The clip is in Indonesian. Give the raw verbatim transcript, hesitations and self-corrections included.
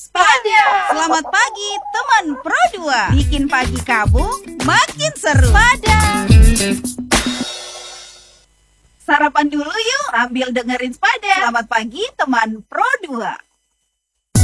Spada. Selamat pagi teman Pro dua. Bikin pagi kamu makin seru. Spada. Sarapan dulu yuk sambil dengerin Spada. Selamat pagi teman Pro dua.